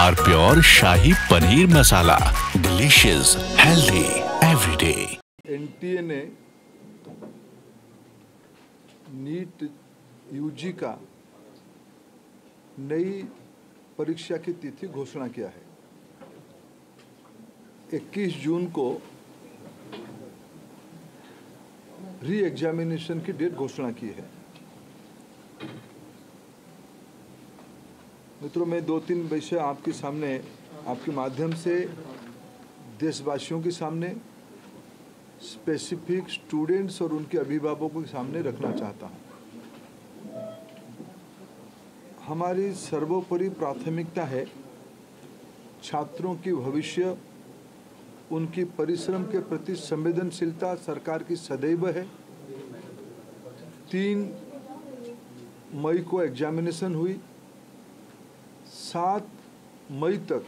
मलाईदार प्योर शाही paneer masala, delicious, healthy everyday. NTA ने NEET UG का नई परीक्षा की तिथि घोषणा किया है। 21 जून को री एग्जामिनेशन की डेट घोषणा की है। मित्रों, मैं 2-3 विषय आपके सामने, आपके माध्यम से देशवासियों के सामने, स्पेसिफिक स्टूडेंट्स और उनके अभिभावकों के सामने रखना चाहता हूं। हमारी सर्वोपरि प्राथमिकता है छात्रों की भविष्य, उनकी परिश्रम के प्रति संवेदनशीलता सरकार की सदैव है। 3 मई को एग्जामिनेशन हुई। 7 मई तक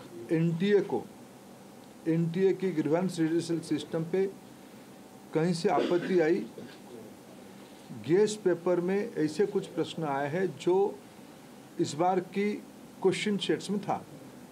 एनटीए की ग्रीवेंस रिड्यूसल सिस्टम पे कहीं से आपत्ति आई। गेस्ट पेपर में ऐसे कुछ प्रश्न आए हैं जो इस बार की क्वेश्चन सेट्स में था।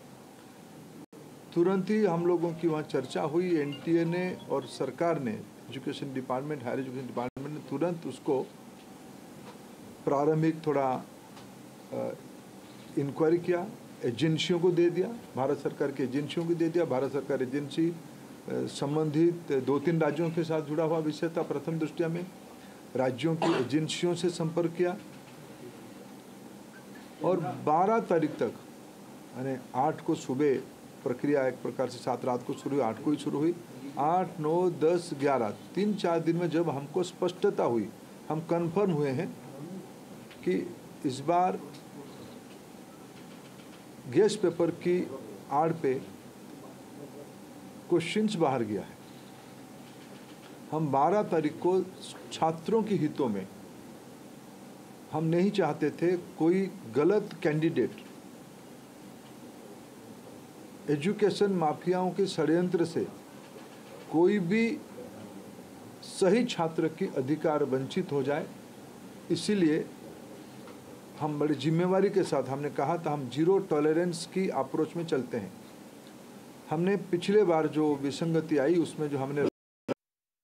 तुरंत ही हम लोगों की वहाँ चर्चा हुई। एनटीए ने और सरकार ने, education department, higher education department ने तुरंत उसको प्रारंभिक थोड़ा इंक्वायरी किया, एजेंसियों को दे दिया, भारत सरकार की एजेंसियों को दे दिया। भारत सरकार एजेंसी संबंधित 2-3 राज्यों के साथ जुड़ा हुआ विषय था। प्रथम दृष्टया में राज्यों की एजेंसियों से संपर्क किया और 12 तारीख तक, यानी 8 को सुबह प्रक्रिया एक प्रकार से 7 रात को शुरू हुई, 8 को ही शुरू हुई। 8, 9, 10, 11 3-4 दिन में जब हमको स्पष्टता हुई, हम कंफर्म हुए हैं कि इस बार गेस्ट पेपर की आड़ पे क्वेश्चंस बाहर गया है। हम 12 तारीख को छात्रों के हितों में, हम नहीं चाहते थे कोई गलत कैंडिडेट एजुकेशन माफियाओं के षड्यंत्र से कोई भी सही छात्र की अधिकार वंचित हो जाए। इसीलिए हम बड़ी जिम्मेवारी के साथ, हमने कहा था हम 0 टॉलरेंस की अप्रोच में चलते हैं। हमने पिछले बार जो विसंगति आई उसमें जो हमने